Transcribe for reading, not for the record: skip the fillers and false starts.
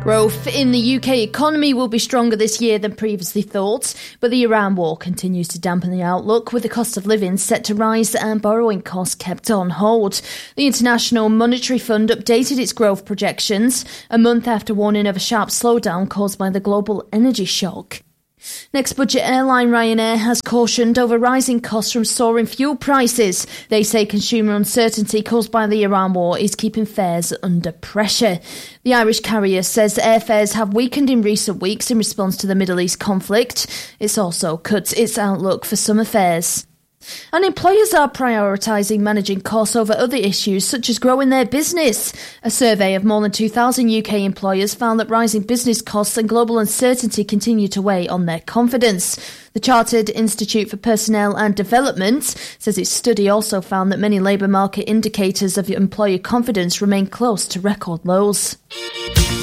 Growth in the UK economy will be stronger this year than previously thought, but the Iran war continues to dampen the outlook, with the cost of living set to rise and borrowing costs kept on hold. The International Monetary Fund updated its growth projections a month after warning of a sharp slowdown caused by the global energy shock. Next, budget airline Ryanair has cautioned over rising costs from soaring fuel prices. They say consumer uncertainty caused by the Iran war is keeping fares under pressure. The Irish carrier says airfares have weakened in recent weeks in response to the Middle East conflict. It's also cut its outlook for summer fares. And employers are prioritising managing costs over other issues such as growing their business. A survey of more than 2,000 UK employers found that rising business costs and global uncertainty continue to weigh on their confidence. The Chartered Institute for Personnel and Development says its study also found that many labour market indicators of employer confidence remain close to record lows.